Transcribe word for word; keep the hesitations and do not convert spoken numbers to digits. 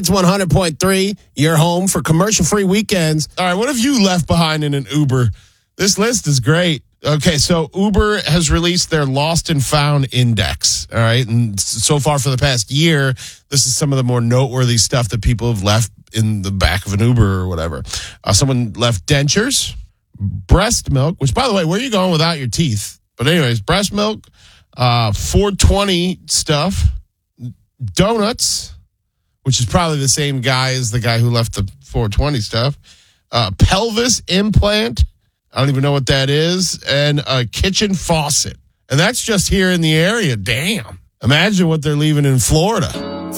Kix one hundred point three, your home for commercial-free weekends. All right, what have you left behind in an Uber? This list is great. Okay, so Uber has released their Lost and Found Index, all right? And so far for the past year, this is some of the more noteworthy stuff that people have left in the back of an Uber or whatever. Uh, someone left dentures, breast milk, which, by the way, where are you going without your teeth? But anyways, breast milk, uh, four twenty stuff, donuts, which is probably the same guy as the guy who left the four twenty stuff, uh, pelvis implant, I don't even know what that is, and a kitchen faucet. And that's just here in the area. Damn. Imagine what they're leaving in Florida.